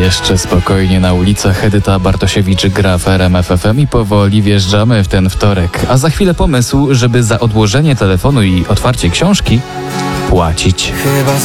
Jeszcze spokojnie na ulicach. Edyta Bartosiewicz gra w RMF FM i powoli wjeżdżamy w ten wtorek. A za chwilę pomysł, żeby za odłożenie telefonu i otwarcie książki płacić. Chyba